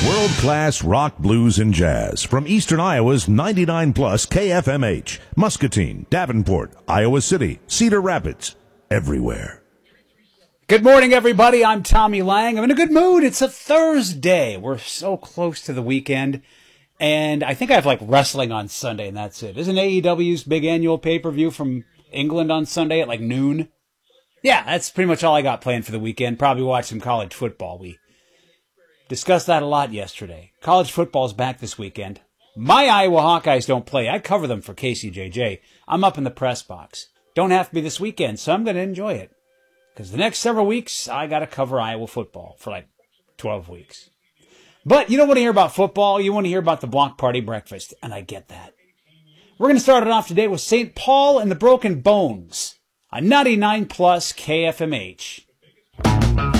World-class rock, blues, and jazz from Eastern Iowa's 99 plus KFMH, Muscatine, Davenport, Iowa City, Cedar Rapids, everywhere. Good morning, everybody. I'm Tommy Lang. I'm in a good mood. It's a Thursday. We're so close to the weekend. And I think I have wrestling on Sunday, and that's it. Isn't AEW's big annual pay-per-view from England on Sunday at noon? Yeah, that's pretty much all I got planned for the weekend. Probably watch some college football. We discussed that a lot yesterday. College football's back this weekend. My Iowa Hawkeyes don't play. I cover them for KCJJ. I'm up in the press box. Don't have to be this weekend, so I'm going to enjoy it. Because the next several weeks, I got to cover Iowa football for 12 weeks. But you don't want to hear about football. You want to hear about the block party breakfast, and I get that. We're going to start it off today with St. Paul and the Broken Bones, a 99 plus KFMH.